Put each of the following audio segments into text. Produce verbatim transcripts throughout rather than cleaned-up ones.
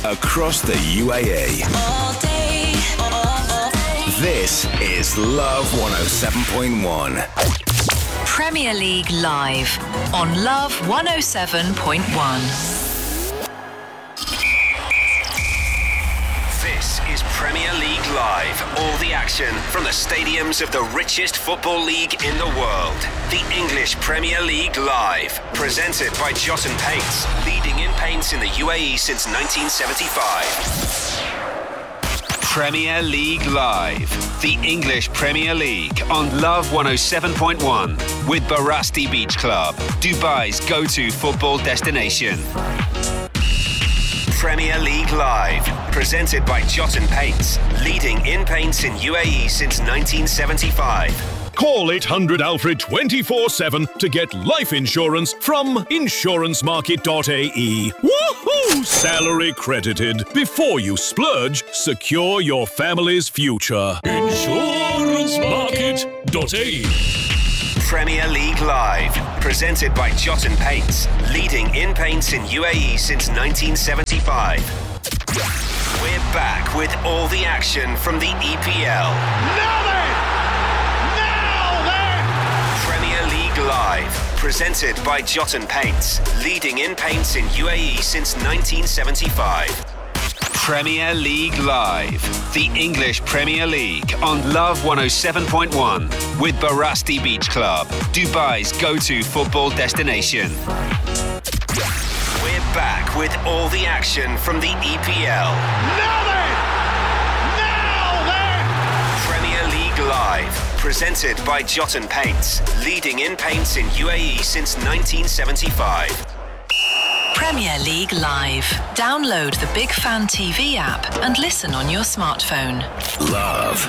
across the U A E. All day, all day. This is Love one oh seven point one. Premier League Live on Love one oh seven point one. This is Premier League Live. All the action from the stadiums of the richest football league in the world. The English Premier League Live. Presented by Jot and Paints. Leading in paints in the U A E since nineteen seventy-five. Premier League Live. The English Premier League on Love one oh seven point one. With Barasti Beach Club. Dubai's go-to football destination. Premier League Live, presented by Jot and Paints, leading in paints in U A E since nineteen seventy-five. Call eight hundred Alfred twenty-four seven to get life insurance from insurance market dot a e. Woohoo! Salary credited. Before you splurge, secure your family's future. insurance market dot a e. Premier League Live, presented by Jot and Paints, leading in paints in U A E since nineteen seventy-five. We're back with all the action from the E P L. Now then! Now then! Premier League Live, presented by Jot and Paints, leading in paints in U A E since nineteen seventy-five. Premier League Live, the English Premier League on Love one oh seven point one with Barasti Beach Club, Dubai's go-to football destination. We're back with all the action from the E P L. Now then! Now then! Premier League Live, presented by Jot and Paints, leading in paints in U A E since nineteen seventy-five. Premier League Live. Download the Big Fan T V app and listen on your smartphone. Love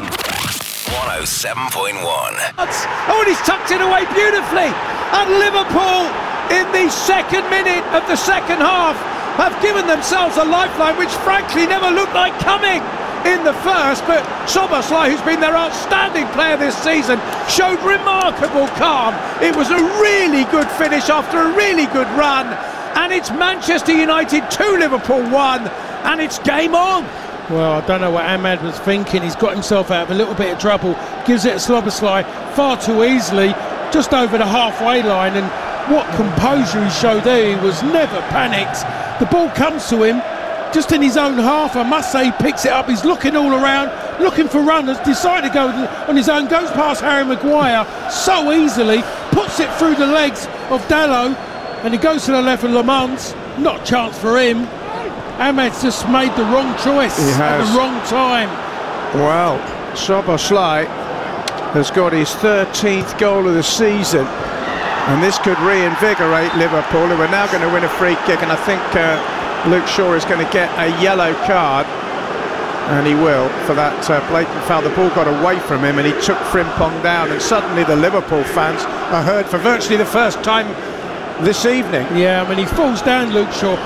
one oh seven point one. Oh, and he's tucked it away beautifully. And Liverpool, in the second minute of the second half, have given themselves a lifeline which frankly never looked like coming in the first. But Szoboszlai, who's been their outstanding player this season, showed remarkable calm. It was a really good finish after a really good run. And it's Manchester United two, Liverpool one, and it's game on. Well, I don't know what Ahmad was thinking. He's got himself out of a little bit of trouble. Gives it to Szoboszlai far too easily, just over the halfway line. And what composure he showed there. He was never panicked. The ball comes to him just in his own half. I must say, he picks it up. He's looking all around, looking for runners. Decided to go on his own. Goes past Harry Maguire so easily. Puts it through the legs of Dalot. And he goes to the left of Le Mans. Not a chance for him. Ahmed's just made the wrong choice at the wrong time. Well, Szoboszlai has got his thirteenth goal of the season, and this could reinvigorate Liverpool, who are now going to win a free kick. And I think uh, Luke Shaw is going to get a yellow card, and he will, for that uh, blatant foul. The ball got away from him, and he took Frimpong down. And suddenly the Liverpool fans are heard for virtually the first time this evening. Yeah, I mean, he falls down, Luke Shaw.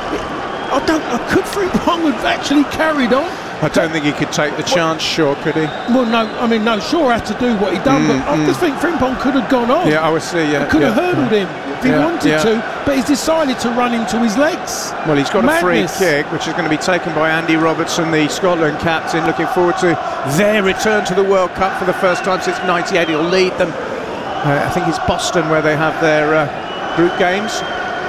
I don't know, could Frimpong have actually carried on? I don't think he could take the chance, Shaw, could he? Well, no, I mean, no, Shaw had to do what he done, mm, but mm. I just think Frimpong could have gone on. Yeah, I would see, yeah. He could yeah. have hurdled him if he yeah, wanted yeah. to, but he's decided to run into his legs. Well, he's got Madness. a free kick, which is going to be taken by Andy Robertson, the Scotland captain. Looking forward to their return to the World Cup for the first time since ninety-eight. He'll lead them. Uh, I think it's Boston where they have their uh, group games.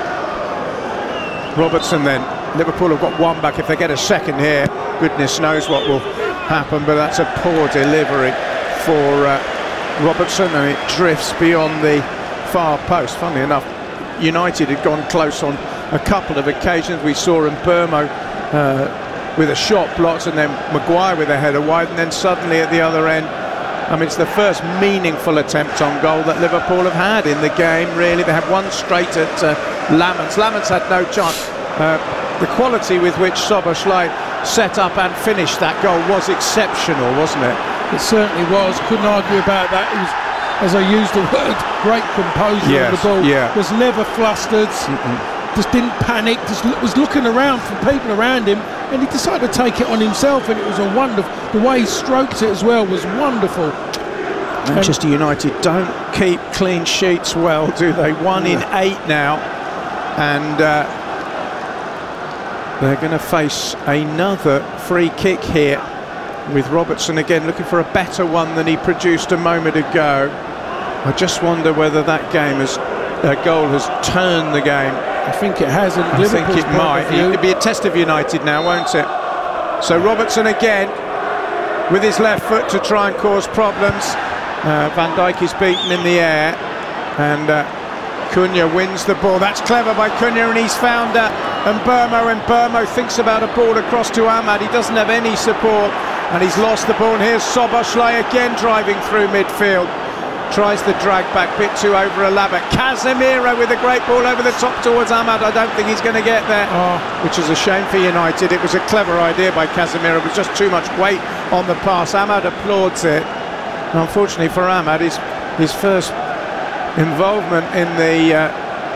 Robertson then. Liverpool have got one back. If they get a second here, goodness knows what will happen, but that's a poor delivery for uh, Robertson, and it drifts beyond the far post. Funnily enough, United had gone close on a couple of occasions. We saw Mbeumo uh, with a shot blocked, and then Maguire with a header wide, and then suddenly at the other end, I mean, it's the first meaningful attempt on goal that Liverpool have had in the game, really. They had one straight at uh, Lamens. Lamens had no chance. Uh, the quality with which Szoboszlai set up and finished that goal was exceptional, wasn't it? It certainly was. Couldn't argue about that. It was, as I used the word, great composure yes, on the ball. Yeah. Was never flustered. Mm-mm. Just didn't panic. Just was looking around for people around him, and he decided to take it on himself. And it was a wonderful. The way he stroked it as well was wonderful. Manchester and United don't keep clean sheets well, do they? One in eight now, and uh, They're going to face another free kick here, with Robertson again looking for a better one than he produced a moment ago. I just wonder whether that game has, uh, goal has turned the game. I think it has. And I think it might. It'll be a test of United now, won't it? So Robertson again with his left foot to try and cause problems. Uh, Van Dijk is beaten in the air, and uh, Cunha wins the ball. That's clever by Cunha, and he's found uh, Mbeumo, and Mbeumo thinks about a ball across to Ahmad. He doesn't have any support, and he's lost the ball. And here's Szoboszlai again driving through midfield. Tries the drag back, bit too over Alaba. Casemiro with a great ball over the top towards Ahmad. I don't think he's going to get there, oh. which is a shame for United. It was a clever idea by Casemiro. It was just too much weight on the pass. Ahmad applauds it. And unfortunately for Ahmad, his, his first involvement in the uh,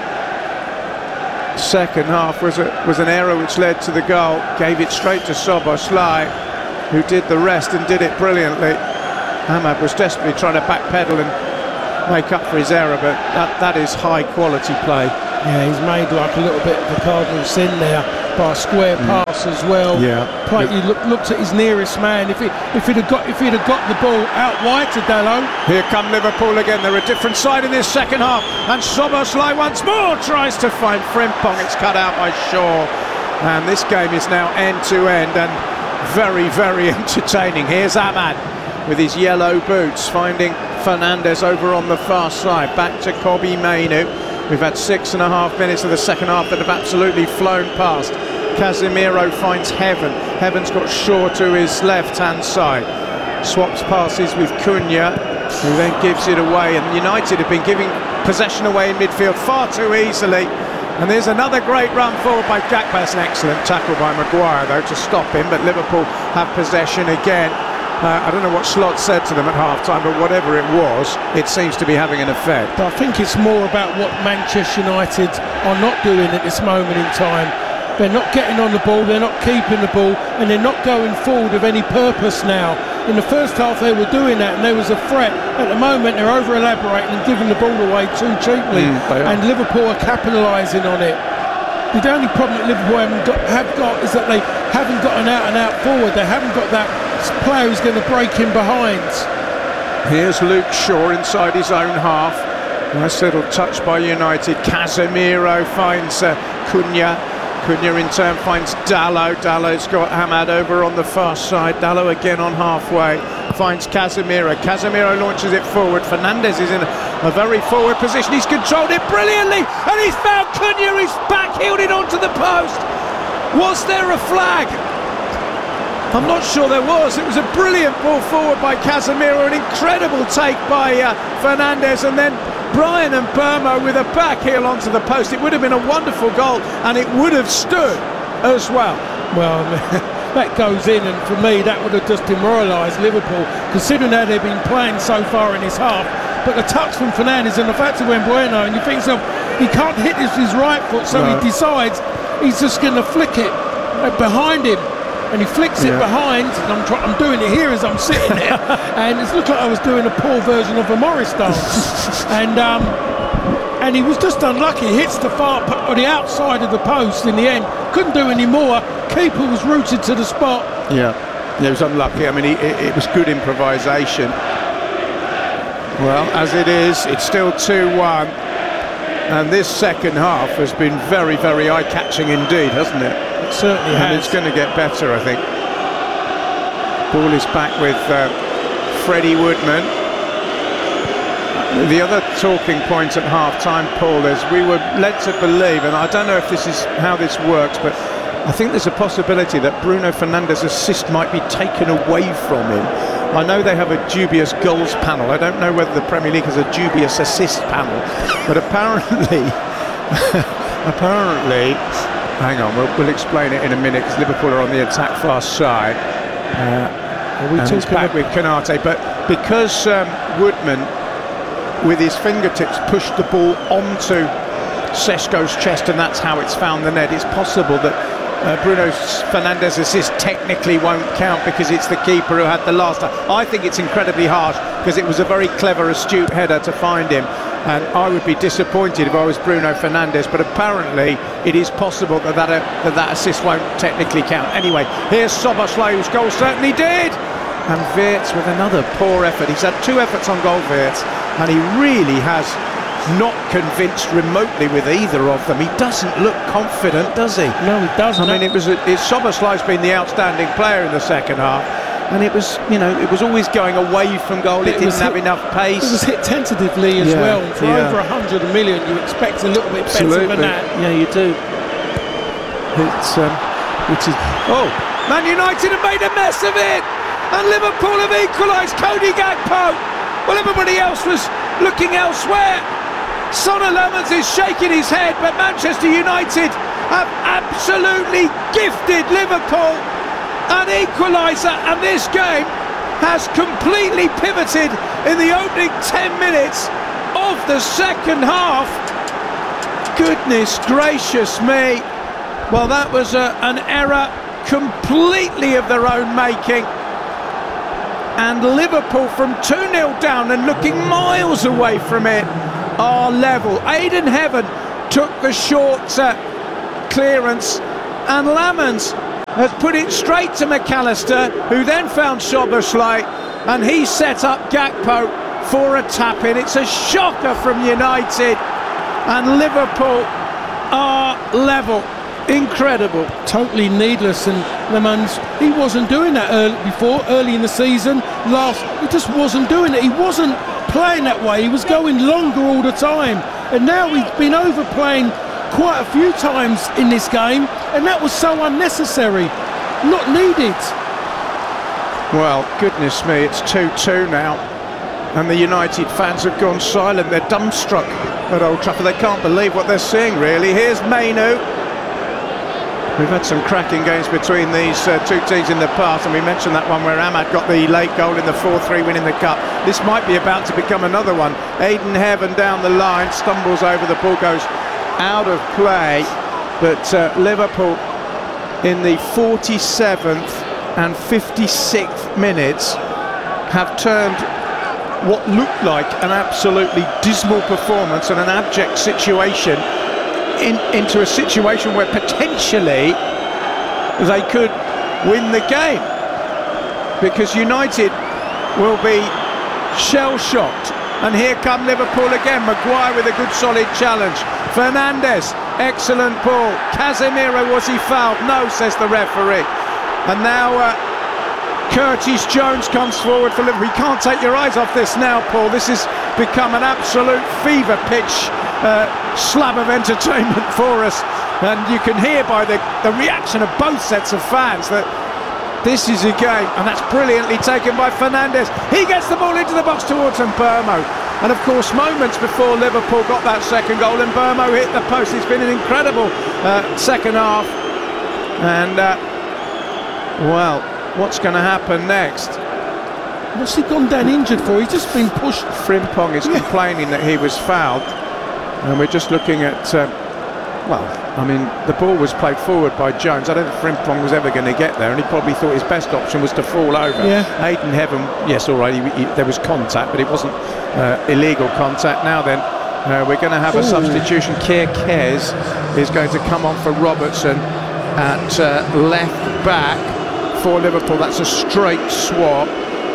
second half was, a, was an error which led to the goal. Gave it straight to Szoboszlai, who did the rest and did it brilliantly. Ahmad was desperately trying to backpedal and make up for his error, but that, that is high quality play. Yeah, he's made like a little bit of a cardinal sin there by a square mm. pass as well. Yeah, Play, he look, looked at his nearest man. If he if he'd have got if he'd have got the ball out wide to Dalot. Here come Liverpool again. They're a different side in this second half, and Szoboszlai once more tries to find Frimpong. It's cut out by Shaw, and this game is now end to end and very very entertaining. Here's Ahmad with his yellow boots, finding Fernandes over on the far side. Back to Kobbie Mainoo. We've had six and a half minutes of the second half that have absolutely flown past. Casemiro finds Heaven. Heaven's got Shaw to his left-hand side. Swaps passes with Cunha, who then gives it away. And United have been giving possession away in midfield far too easily. And there's another great run forward by Gakpo. That's an excellent tackle by Maguire, though, to stop him. But Liverpool have possession again. Uh, I don't know what Slot said to them at half-time, but whatever it was, it seems to be having an effect. But I think it's more about what Manchester United are not doing at this moment in time. They're not getting on the ball, they're not keeping the ball, and they're not going forward with any purpose now. In the first half they were doing that and there was a threat. At the moment they're over-elaborating and giving the ball away too cheaply, mm, and Liverpool are capitalising on it. The only problem that Liverpool haven't got, have got is that they haven't got an out-and-out forward. They haven't got that player who's going to break in behind. Here's Luke Shaw inside his own half. Nice little touch by United. Casemiro finds uh, Cunha. Cunha in turn finds Dalot. Dalot's got Ahmad over on the far side. Dalot again on halfway. Finds Casemiro. Casemiro launches it forward. Fernandes is in a, a very forward position. He's controlled it brilliantly. And he's found Cunha. He's back-heeled it onto the post. Was there a flag? I'm not sure there was. It was a brilliant ball forward by Casemiro, an incredible take by uh, Fernandes, and then Bryan Mbeumo with a back heel onto the post. It would have been a wonderful goal, and it would have stood as well. Well, that goes in, and for me, that would have just demoralised Liverpool, considering how they've been playing so far in this half. But the touch from Fernandes and the fact of Mbeumo, and you think so, he can't hit this with his right foot, so no. he decides he's just going to flick it behind him. And he flicks it yeah. behind, and I'm, try- I'm doing it here as I'm sitting there, and it looked like I was doing a poor version of a Morris dance. and um, and he was just unlucky. He hits the far po- or the outside of the post in the end. Couldn't do any more. Keeper was rooted to the spot. Yeah, yeah, it was unlucky. I mean, he, it, it was good improvisation. Well, as it is, it's still two one, and this second half has been very, very eye-catching indeed, hasn't it? It certainly and has. It's going to get better, I think. Ball is back with uh, Freddie Woodman. The other talking point at half-time, Paul, is we were led to believe, and I don't know if this is how this works, but I think there's a possibility that Bruno Fernandes' assist might be taken away from him. I know they have a dubious goals panel. I don't know whether the Premier League has a dubious assist panel, but apparently, apparently, hang on, we'll, we'll explain it in a minute, because Liverpool are on the attack far side. Uh, are we and it's back with Konate, but because um, Woodman, with his fingertips, pushed the ball onto Šeško's chest, and that's how it's found the net, it's possible that uh, Bruno Fernandes' assist technically won't count, because it's the keeper who had the last. I think it's incredibly harsh, because it was a very clever, astute header to find him. and I would be disappointed if I was Bruno Fernandes, but apparently it is possible that that, uh, that, that assist won't technically count. Anyway, here's Szoboszlai, whose goal certainly did, and Wirtz with another poor effort. He's had two efforts on goal, Wirtz, and he really has not convinced remotely with either of them. He doesn't look confident, does he? No, he doesn't. I mean, it was it's Szoboszlai's been the outstanding player in the second half, and it was, you know, it was always going away from goal. It, it didn't have hit, enough pace. It was hit tentatively as yeah, well. For yeah. over a hundred million, you expect a little bit Absolutely. better than that. Yeah, you do. It's um, which is oh, Man United have made a mess of it, and Liverpool have equalised. Cody Gakpo. Well, everybody else was looking elsewhere. Son Lemons is shaking his head, but Manchester United have absolutely gifted Liverpool an equaliser, and this game has completely pivoted in the opening ten minutes of the second half. Goodness gracious me. Well, that was a, an error completely of their own making, and Liverpool from two nil down and looking miles away from it are level. Aidan Heaven took the short uh, clearance, and Lamens has put it straight to McAllister, who then found Szoboszlai, and he set up Gakpo for a tap-in. It's a shocker from United, and Liverpool are level. Incredible. Totally needless, and Lemans, he wasn't doing that early before, early in the season. Last, he just wasn't doing it. He wasn't playing that way. He was going longer all the time, and now he's been overplaying quite a few times in this game, and that was so unnecessary, not needed. Well, goodness me, it's two two now, and the United fans have gone silent. They're dumbstruck at Old Trafford. They can't believe what they're seeing, really. Here's Mainu. We've had some cracking games between these uh, two teams in the past, and we mentioned that one where Ahmad got the late goal in the four three win in the Cup. This might be about to become another one. Aidan Heaven down the line, stumbles over, the ball goes out of play, but uh, Liverpool in the forty-seventh and fifty-sixth minutes have turned what looked like an absolutely dismal performance and an abject situation In, into a situation where potentially they could win the game, because United will be shell-shocked. And here come Liverpool again. Maguire with a good solid challenge. Fernandes, excellent ball. Casemiro, was he fouled? No, says the referee. And now uh, Curtis Jones comes forward for Liverpool. You can't take your eyes off this now, Paul. This has become an absolute fever pitch Uh, slab of entertainment for us, and you can hear by the, the reaction of both sets of fans that this is a game, and that's brilliantly taken by Fernandes. He gets the ball into the box towards Mbeumo, and of course moments before Liverpool got that second goal, Mbeumo hit the post. It's been an incredible uh, second half, and uh, well, what's going to happen next? What's he gone down injured for? He's just been pushed. Frimpong is complaining that he was fouled. And we're just looking at, um, well, I mean, the ball was played forward by Jones. I don't think Frimpong was ever going to get there, and he probably thought his best option was to fall over. Yeah. Aidan Heaven, yes, all right, he, he, there was contact, but it wasn't uh, illegal contact. Now then, uh, we're going to have a Ooh. substitution. Keir Kez is going to come on for Robertson at uh, left back for Liverpool. That's a straight swap.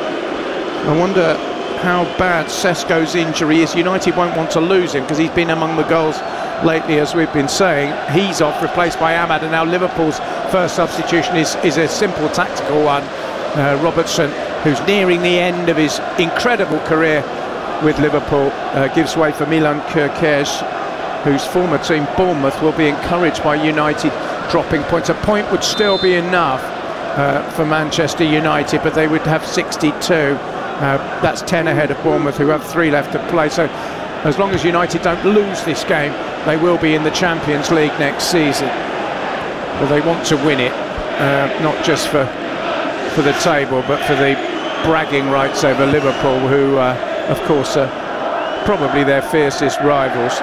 I wonder how bad Sesko's injury is. United won't want to lose him because he's been among the goals lately, as we've been saying. He's off, replaced by Ahmad, and now Liverpool's first substitution is, is a simple tactical one. Uh, Robertson, who's nearing the end of his incredible career with Liverpool, uh, gives way for Milan Kerkez, whose former team Bournemouth will be encouraged by United dropping points. A point would still be enough uh, for Manchester United, but they would have sixty-two. Uh, that's ten ahead of Bournemouth, who have three left to play. So as long as United don't lose this game, they will be in the Champions League next season. But they want to win it, uh, not just for for the table, but for the bragging rights over Liverpool, who uh, of course are probably their fiercest rivals.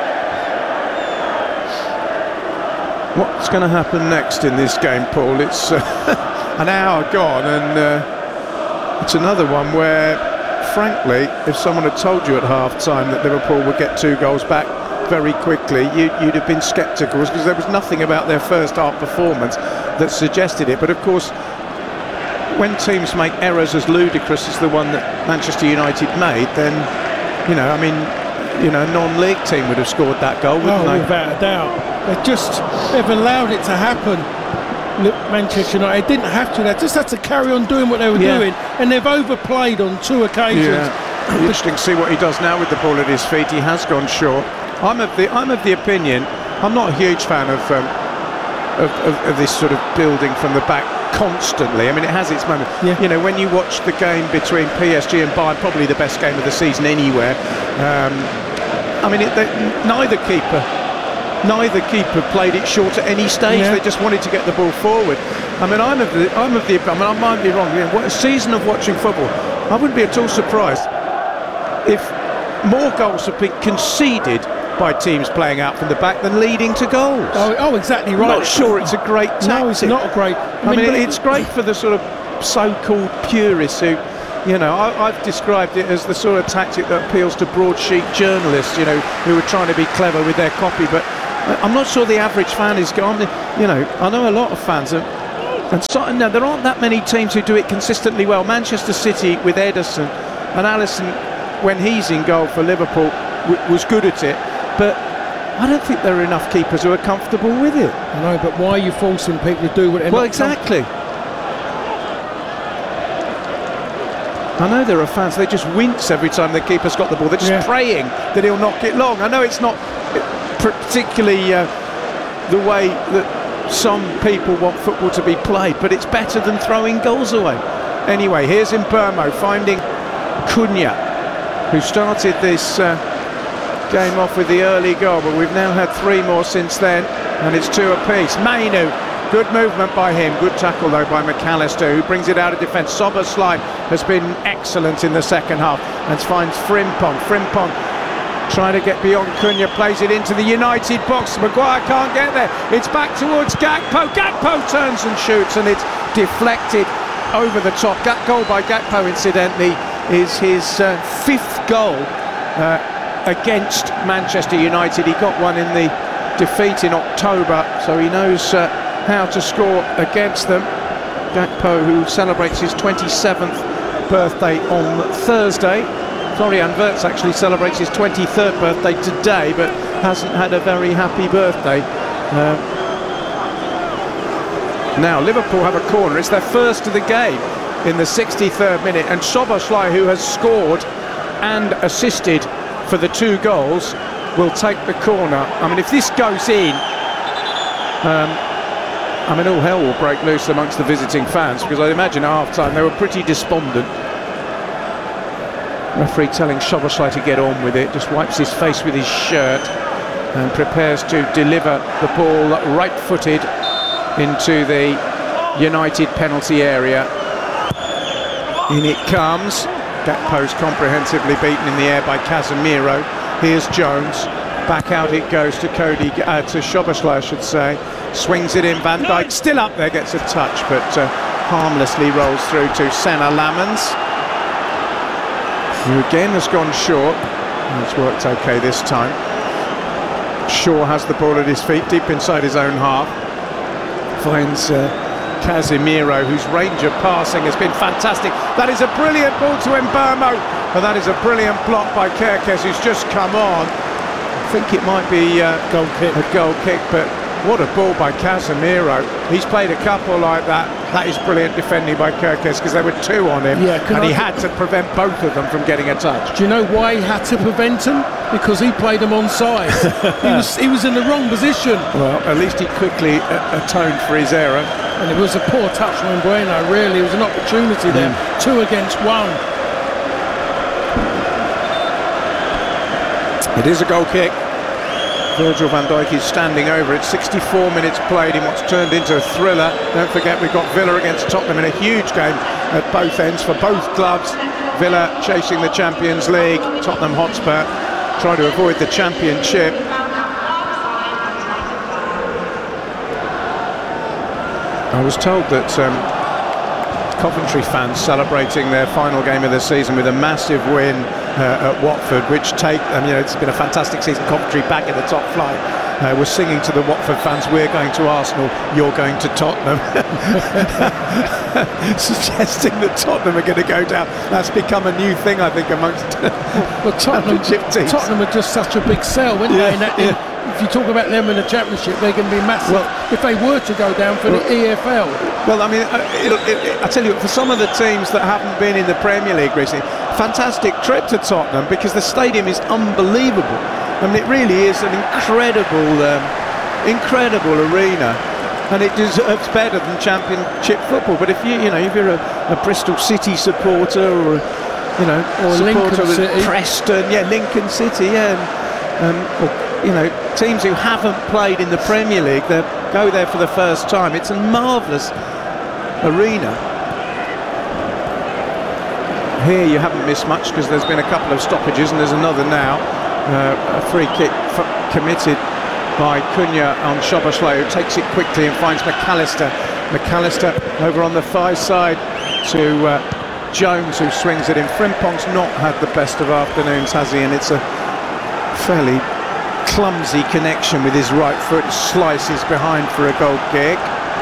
What's going to happen next in this game, Paul? It's uh, an hour gone, and uh, it's another one where frankly, if someone had told you at half-time that Liverpool would get two goals back very quickly, you, you'd have been sceptical, because there was nothing about their first half performance that suggested it. But of course, when teams make errors as ludicrous as the one that Manchester United made, then, you know, I mean, you know, a non-league team would have scored that goal, wouldn't oh, they? Without a doubt. They just, they've allowed it to happen. Look, Manchester United didn't have to. They just had to carry on doing what they were yeah. doing, and they've overplayed on two occasions. Yeah. Interesting to see what he does now with the ball at his feet. He has gone short. I'm of the I'm of the opinion. I'm not a huge fan of um, of, of, of this sort of building from the back constantly. I mean, it has its moment. Yeah. You know, when you watch the game between P S G and Bayern, probably the best game of the season anywhere. Um, I mean, it, they, neither keeper. Neither keeper played it short at any stage. Yeah. They just wanted to get the ball forward. I mean, I'm of the, I'm of the, I mean, I might be wrong. You know, what a season of watching football. I wouldn't be at all surprised if more goals have been conceded by teams playing out from the back than leading to goals. Oh, oh exactly right. I'm not sure it's a great tactic. No, it's not a great. I, I mean, mean, it's great for the sort of so-called purists who, you know, I, I've described it as the sort of tactic that appeals to broadsheet journalists, you know, who are trying to be clever with their copy. But I'm not sure the average fan is going. You know, I know a lot of fans, and, and so, no, there aren't that many teams who do it consistently well. Manchester City with Ederson and Alisson, when he's in goal for Liverpool, w- was good at it. But I don't think there are enough keepers who are comfortable with it. I know, but why are you forcing people to do what they're Well, not exactly. I know there are fans, they just wince every time the keeper's got the ball. They're just Yeah. praying that he'll knock it long. I know it's not particularly uh, the way that some people want football to be played, but it's better than throwing goals away. Anyway, here's Mbeumo finding Cunha, who started this uh, game off with the early goal, but we've now had three more since then, and it's two apiece. Mainu, good movement by him, good tackle though by McAllister, who brings it out of defence. Szoboszlai has been excellent in the second half and finds Frimpong. Frimpong trying to get beyond Cunha, plays it into the United box. Maguire can't get there. It's back towards Gakpo. Gakpo turns and shoots, and it's deflected over the top. That goal by Gakpo, incidentally, is his uh, fifth goal uh, against Manchester United. He got one in the defeat in October, so he knows uh, how to score against them. Gakpo, who celebrates his twenty-seventh birthday on Thursday. Florian Wirtz actually celebrates his twenty-third birthday today, but hasn't had a very happy birthday. Uh, now Liverpool have a corner. It's their first of the game in the sixty-third minute, and Szoboszlai, who has scored and assisted for the two goals, will take the corner. I mean, if this goes in, um, I mean, all hell will break loose amongst the visiting fans, because I imagine at half-time they were pretty despondent. Referee telling Szoboszlai to get on with it, just wipes his face with his shirt and prepares to deliver the ball right-footed into the United penalty area. In it comes. Gakpo's comprehensively beaten in the air by Casemiro. Here's Jones. Back out it goes to Cody, uh, to Szoboszlai, I should say. Swings it in. Van Dijk still up there, gets a touch, but uh, harmlessly rolls through to Senna Lamans, who again has gone short. It's worked okay this time. Shaw has the ball at his feet, deep inside his own half. Finds uh, Casemiro, whose range of passing has been fantastic. That is a brilliant ball to Mbeumo, but that is a brilliant block by Kerkez, who's just come on. I think it might be uh, goal kick. a goal kick, but what a ball by Casemiro. He's played a couple like that. That is brilliant defending by Kerkez, because there were two on him, Yeah, and I he had to prevent both of them from getting a touch. Do you know why he had to prevent them? Because he played them onside. he was he was in the wrong position. Well, at least he quickly uh, atoned for his error. And it was a poor touch from Bueno, really. It was an opportunity there. Mm. Two against one. It is a goal kick. Virgil van Dijk is standing over it. sixty-four minutes played in what's turned into a thriller. Don't forget, we've got Villa against Tottenham in a huge game at both ends for both clubs. Villa chasing the Champions League. Tottenham Hotspur try to avoid the championship. I was told that um, Coventry fans celebrating their final game of the season with a massive win uh, at Watford, which take, I mean, you know, it's been a fantastic season. Coventry back in the top flight. Uh, we're singing to the Watford fans, we're going to Arsenal, you're going to Tottenham. Suggesting that Tottenham are going to go down. That's become a new thing, I think, amongst well, Tottenham, teams. Tottenham are just such a big sell, weren't yeah, they? In that, yeah. in, if you talk about them in the Championship, they're going to be massive. Well, if they were to go down for well, the E F L. Well, I mean, it, it, it, I tell you, for some of the teams that haven't been in the Premier League recently, fantastic trip to Tottenham because the stadium is unbelievable. I mean, it really is an incredible, um, incredible arena, and it deserves better than Championship football. But if you, you know, if you're a, a Bristol City supporter, or you know, or a supporter of Preston, yeah, Lincoln City, yeah, and, um, or, you know, teams who haven't played in the Premier League, they go there for the first time. It's a marvellous arena. Here you haven't missed much because there's been a couple of stoppages, and there's another now. Uh, a free kick f- committed by Cunha on Szoboszlai, who takes it quickly and finds McAllister. McAllister over on the far side to uh, Jones, who swings it in. Frimpong's not had the best of afternoons, has he? And it's a fairly clumsy connection with his right foot, slices behind for a goal kick.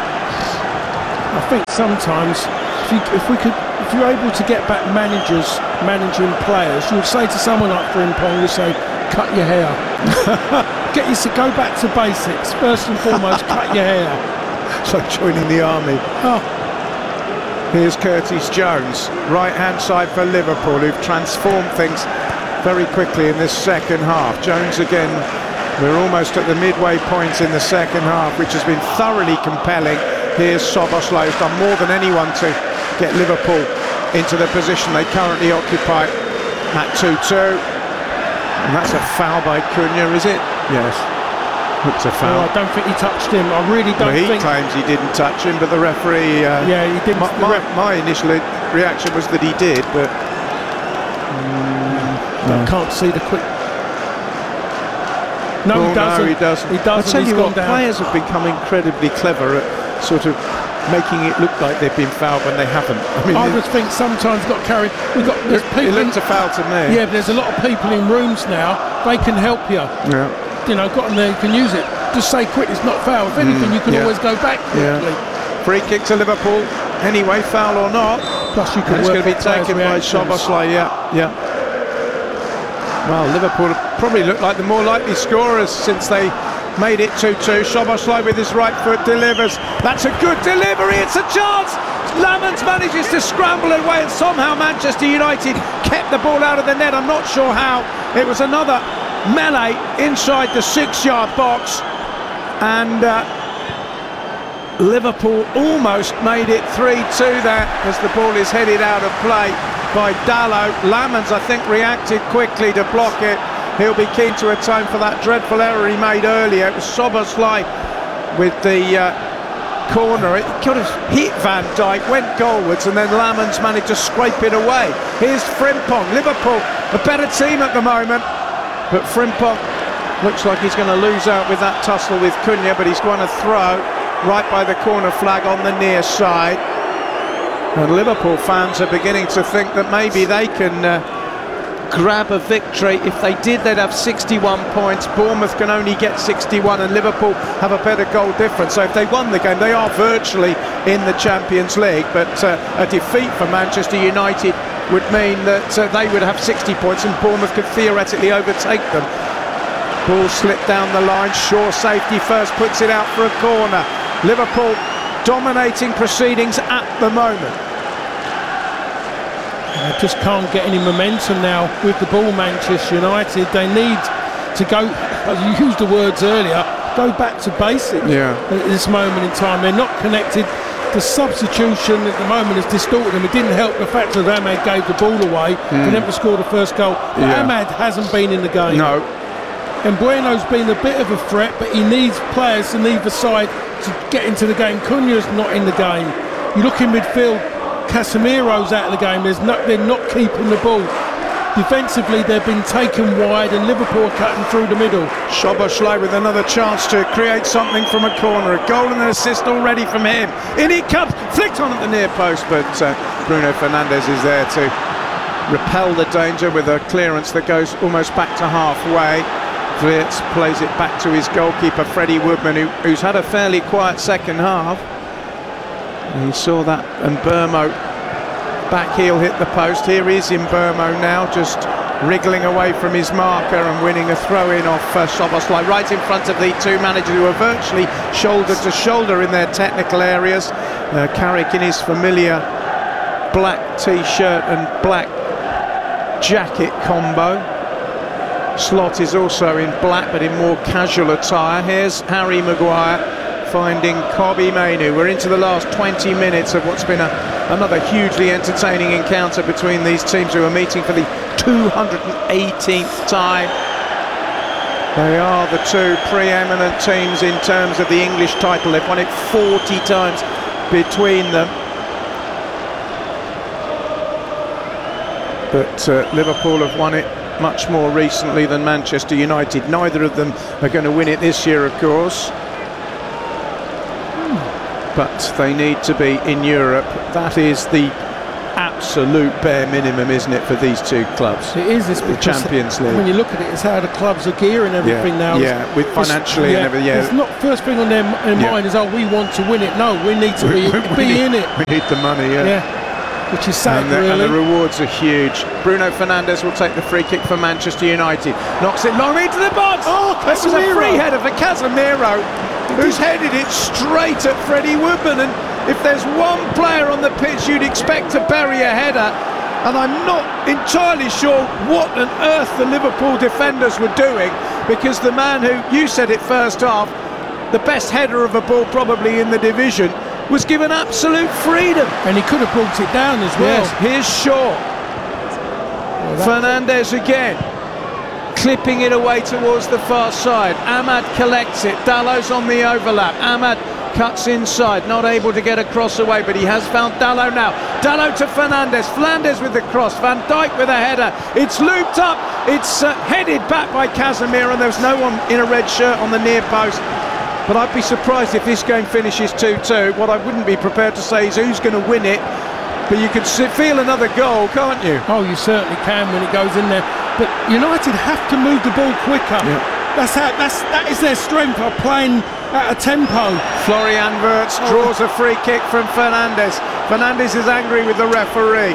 I think sometimes if, you, if we could, if you're able to get back managers managing players, you would say to someone like Frimpong, you say, cut your hair. Get you to go back to basics. First and foremost, cut your hair. It's like joining the army. Oh. Here's Curtis Jones, right-hand side for Liverpool, who've transformed things very quickly in this second half. Jones again, we're almost at the midway point in the second half, which has been thoroughly compelling. Here's Szoboszlai, who's done more than anyone to get Liverpool into the position they currently occupy at two two. And that's a foul by Cunha, is it? Yes. It's a foul. Oh, I don't think he touched him. I really don't well, he think... He claims he didn't touch him, but the referee... Uh, yeah, he didn't. My, my, my initial reaction was that he did, but... Mm, I no. can't see the quick... No, oh, he doesn't. No, he doesn't. He doesn't. I tell He's you gone what, down. Players have become incredibly clever at sort of making it look like they've been fouled when they haven't. I mean, I just think sometimes got carried. We've got there's it, people. It looked a foul to me. Yeah, but there's a lot of people in rooms now. They can help you. Yeah. You know, got in there, you can use it. Just say quick, it's not foul. If anything, mm, you can yeah. always go back quickly. Yeah. Free kick to Liverpool. Anyway, foul or not. Plus, you can. It's going to be taken by Szoboszlai. Yeah, yeah. Well, Liverpool probably look like the more likely scorers since they made it two two. Szoboszlai with his right foot delivers. That's a good delivery. It's a chance. Lamans manages to scramble away, and somehow Manchester United kept the ball out of the net. I'm not sure how. It was another melee inside the six-yard box, and uh, Liverpool almost made it three two there as the ball is headed out of play by Dalot. Lamans, I think, reacted quickly to block it. He'll be keen to atone for that dreadful error he made earlier. It was Szoboszlai with the uh, corner. It could have hit Van Dijk, went goalwards, and then Lamans managed to scrape it away. Here's Frimpong. Liverpool, a better team at the moment, but Frimpong looks like he's going to lose out with that tussle with Cunha, but he's going to throw right by the corner flag on the near side. And Liverpool fans are beginning to think that maybe they can uh, grab a victory. If they did, they'd have sixty-one points. Bournemouth can only get sixty-one, and Liverpool have a better goal difference. So if they won the game, they are virtually in the Champions League. But uh, a defeat for Manchester United would mean that uh, they would have sixty points, and Bournemouth could theoretically overtake them. Ball slipped down the line. Shaw, safety first, puts it out for a corner. Liverpool dominating proceedings at the moment. They just can't get any momentum now with the ball, Manchester United. They need to go, as you used the words earlier, go back to basics yeah. at this moment in time. They're not connected. The substitution at the moment has distorted them. It didn't help the fact that Ahmad gave the ball away mm. for them to score the first goal. But yeah. Ahmad hasn't been in the game. No. And Bueno's been a bit of a threat, but he needs players on either side to get into the game. Cunha's not in the game. You look in midfield, Casemiro's out of the game. There's no, they're not keeping the ball. defensively they've been taken wide and Liverpool are cutting through the middle. Szoboszlai with another chance to create something from a corner. A goal and an assist already from him. In he comes, flicked on at the near post, but uh, Bruno Fernandes is there to repel the danger with a clearance that goes almost back to halfway. Wirtz plays it back to his goalkeeper Freddie Woodman, who, who's had a fairly quiet second half. And he saw that, and Burmo back heel hit the post. Here is in Burmo now, just wriggling away from his marker and winning a throw-in off uh, Szoboszlai, right in front of the two managers who are virtually shoulder to shoulder in their technical areas. Uh, Carrick in his familiar black t-shirt and black jacket combo. Slot is also in black but in more casual attire. Here's Harry Maguire finding Kobbie Mainoo. We're into the last twenty minutes of what's been a, another hugely entertaining encounter between these teams who are meeting for the two hundred eighteenth time. They are the two preeminent teams in terms of the English title. They've won it forty times between them. But uh, Liverpool have won it much more recently than Manchester United. Neither of them are going to win it this year, of course. But they need to be in Europe. That is the absolute bare minimum, isn't it, for these two clubs? It is. It's the Champions League. When you look at it, it's how the clubs are gearing everything yeah, now. Yeah, with financially yeah, and everything. Yeah. It's not first thing on their in yeah. mind is, oh, we want to win it. No, we need to be, we, we be need, in it. We need the money, yeah. yeah. Which is sad, and the, really. and the rewards are huge. Bruno Fernandes will take the free kick for Manchester United. Knocks it long into the box. Oh, This was a free header for Casemiro, who's headed it straight at Freddie Woodman. And if there's one player on the pitch you'd expect to bury a header, and I'm not entirely sure what on earth the Liverpool defenders were doing, because the man who, you said it first half, the best header of a ball probably in the division, was given absolute freedom. And he could have brought it down as well. Yes, here's Shaw. Well, Fernandes again, clipping it away towards the far side. Ahmad collects it. Dallow's on the overlap. Ahmad cuts inside, not able to get a cross away, but he has found Dallow now. Dallow to Fernandes. Fernandes with the cross. Van Dijk with a header. It's looped up. It's uh, headed back by Casemiro, and there's no one in a red shirt on the near post. But I'd be surprised if this game finishes two two. What I wouldn't be prepared to say is who's going to win it. But you can feel another goal, can't you? Oh, you certainly can when it goes in there. But United have to move the ball quicker. Yeah. That's how. That's that is their strength of playing at a tempo. Florian Wirtz oh. draws a free kick from Fernandes. Fernandes is angry with the referee,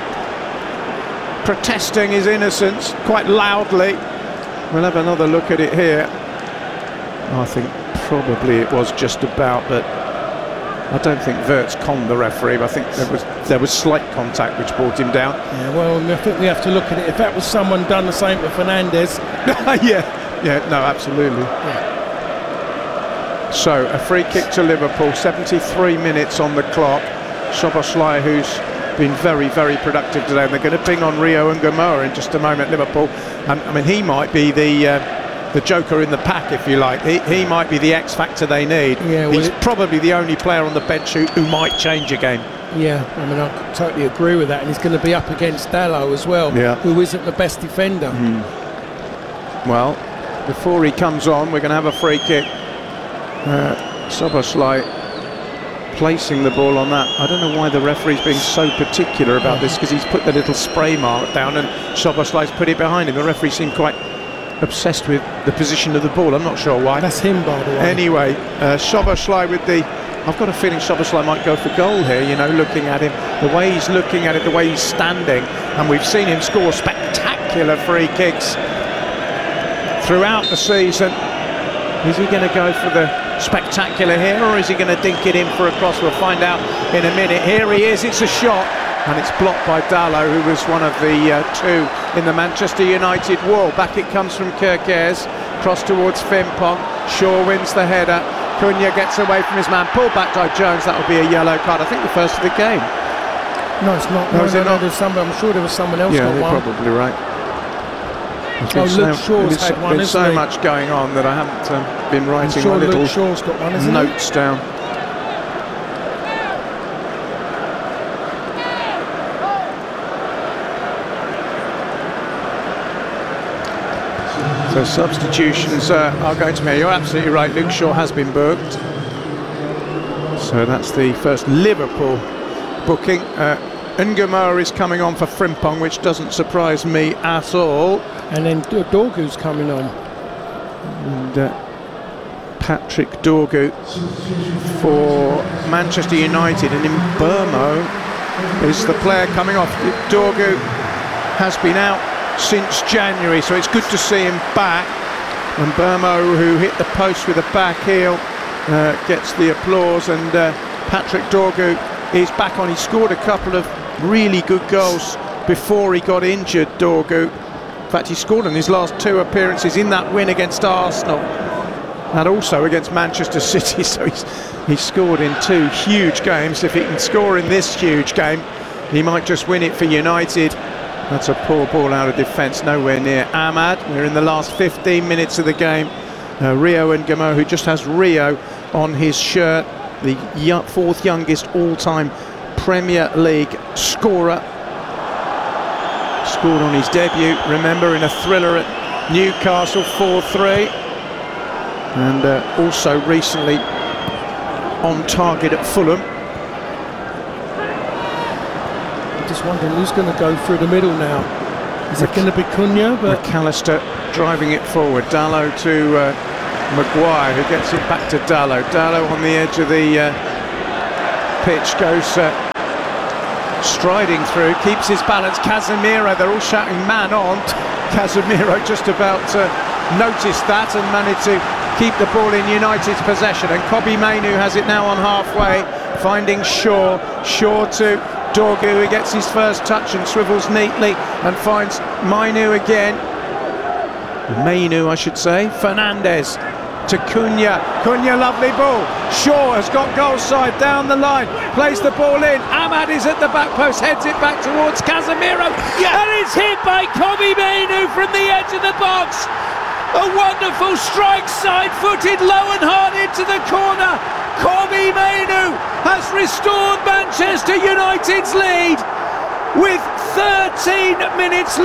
protesting his innocence quite loudly. We'll have another look at it here. I think probably it was just about, but I don't think Wirtz conned the referee. But I think there was there was slight contact which brought him down. Yeah, well, I think we have to look at it. If that was someone done the same to Fernandes, yeah, yeah, no, absolutely. Yeah. So a free kick to Liverpool. seventy-three minutes on the clock. Szoboszlai, who's been very, very productive today, and they're going to ping on Rio Ngamoa in just a moment. Liverpool, and I mean, he might be the. Uh, the joker in the pack, if you like. He, he might be the X factor they need. Yeah, well, he's it, probably the only player on the bench who, who might change a game. Yeah, I mean, I totally agree with that, and he's going to be up against Dallow as well, yeah. who isn't the best defender. Mm. Well, before he comes on, we're going to have a free kick. Uh, Szoboszlai placing the ball on that. I don't know why the referee's being so particular about this, because he's put the little spray mark down and Szoboszlai's put it behind him. The referee seemed quite obsessed with the position of the ball. I'm not sure why. That's him, by the way. Anyway, uh, Szoboszlai with the... I've got a feeling Szoboszlai might go for goal here, you know, looking at him. The way he's looking at it, the way he's standing. And we've seen him score spectacular free kicks throughout the season. Is he going to go for the spectacular here, or is he going to dink it in for a cross? We'll find out in a minute. Here he is, it's a shot. And it's blocked by Dallow, who was one of the uh, two in the Manchester United wall. Back it comes from Kerkez, cross towards Frimpong. Shaw wins the header. Cunha gets away from his man, pulled back by Jones. That will be a yellow card. I think the first of the game. No, it's not. No, no, is no, it no, not? there's somebody, I'm sure there was someone else yeah, got you're one. probably right. Oh, Luke so, Shaw's there's had one, been isn't so he? much going on that I haven't um, been writing I'm sure my little Luke Shaw's got one, isn't notes he? down. So substitutions uh, are going to be. You're absolutely right. Luke Shaw has been booked. So that's the first Liverpool booking. Uh, Nguema is coming on for Frimpong, which doesn't surprise me at all. And then Dorgu's coming on. And uh, Patrick Dorgu for Manchester United. And in Burmo is the player coming off. Dorgu has been out since January, so it's good to see him back. And Burmo, who hit the post with a back heel, uh, gets the applause. And uh, Patrick Dorgu is back on. He scored a couple of really good goals before he got injured, Dorgu. In fact, he scored in his last two appearances in that win against Arsenal and also against Manchester City. So he's, he's scored in two huge games. If he can score in this huge game, he might just win it for United. That's a poor ball out of defence, nowhere near Ahmad. We're in the last fifteen minutes of the game. Uh, Rio Nguema, who just has Rio on his shirt, the y- fourth youngest all-time Premier League scorer. Scored on his debut, remember, in a thriller at Newcastle, four three. And uh, also recently on target at Fulham. Just wondering who's going to go through the middle now. Is it going to be Cunha? But McAllister driving it forward. Dalot to uh, Maguire, who gets it back to Dalot. Dalot on the edge of the uh, pitch goes uh, striding through, keeps his balance. Casemiro, they're all shouting man on. Casemiro just about uh, noticed that and managed to keep the ball in United's possession. And Kobbie Mainoo has it now on halfway, finding Shaw. Shaw to Dorgu, who gets his first touch and swivels neatly and finds Mainoo again. Mainoo, I should say. Fernandes to Cunha. Cunha, lovely ball. Shaw has got goal side down the line, plays the ball in. Ahmad is at the back post, heads it back towards Casemiro. Yeah. And it's hit by Kobbie Mainoo from the edge of the box. A wonderful strike, side-footed, low and hard into the corner. Kobbie Mainoo has restored Manchester United's lead with thirteen minutes